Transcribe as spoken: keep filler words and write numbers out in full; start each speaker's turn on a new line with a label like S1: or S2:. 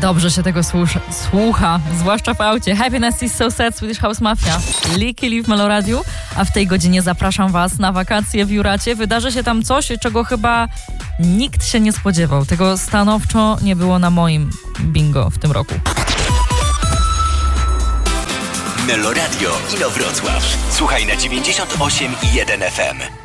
S1: Dobrze się tego słucha, słucha, zwłaszcza w aucie. Happiness is so sad, Swedish House Mafia. Leaky Live w Meloradiu, a w tej godzinie zapraszam Was na wakacje w Juracie. Wydarzy się tam coś, czego chyba nikt się nie spodziewał. Tego stanowczo nie było na moim bingo w tym roku.
S2: Meloradio Inowrocław. Słuchaj na dziewięćdziesiąt osiem i jeden F M.